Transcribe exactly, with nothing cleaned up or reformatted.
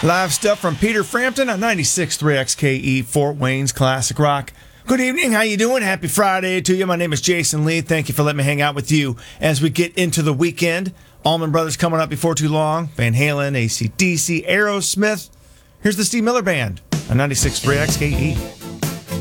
Live stuff from Peter Frampton on ninety-six point three X K E, Fort Wayne's Classic Rock. Good evening. How you doing? Happy Friday to you. My name is Jason Lee. Thank you for letting me hang out with you as we get into the weekend. Allman Brothers coming up before too long. Van Halen, A C D C, Aerosmith. Here's the Steve Miller Band on ninety-six point three X K E.